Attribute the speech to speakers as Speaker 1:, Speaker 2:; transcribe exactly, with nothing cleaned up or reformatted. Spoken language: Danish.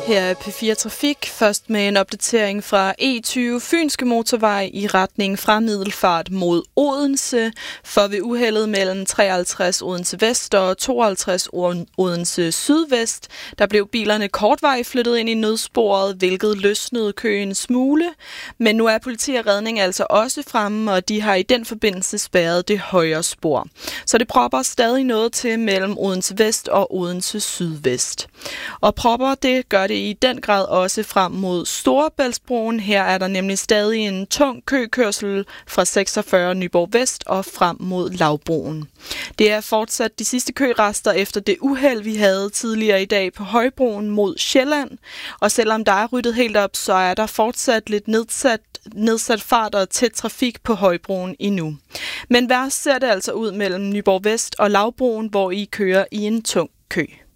Speaker 1: Her er P fire Trafik, først med en opdatering fra E tyve Fynske Motorvej i retning fra Middelfart mod Odense. For ved uheldet mellem treoghalvtreds Odense Vest og tooghalvtreds Odense Sydvest, der blev bilerne kortvej flyttet ind i nødsporet, hvilket løsnede køen en smule. Men nu er politi og redning altså også fremme, og de har i den forbindelse spærret det højre spor. Så det propper stadig noget til mellem Odense Vest og Odense Sydvest. Og propper, det gør det i den grad også frem mod Storebæltsbroen. Her er der nemlig stadig en tung køkørsel fra seksogfyrre Nyborg Vest og frem mod Lavbroen. Det er fortsat de sidste kørester efter det uheld, vi havde tidligere i dag på Højbroen mod Sjælland. Og selvom der er ryddet helt op, så er der fortsat lidt nedsat, nedsat fart og tæt trafik på Højbroen endnu. Men værst ser det altså ud mellem Nyborg Vest og Lavbroen, hvor I kører i en tung kø.